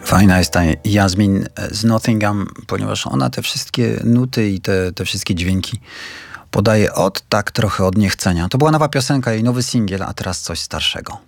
Fajna jest ta Jasmin z Nottingham, ponieważ ona te wszystkie nuty i te wszystkie dźwięki podaje tak trochę od niechcenia. To była nowa piosenka, jej nowy singiel, a teraz coś starszego.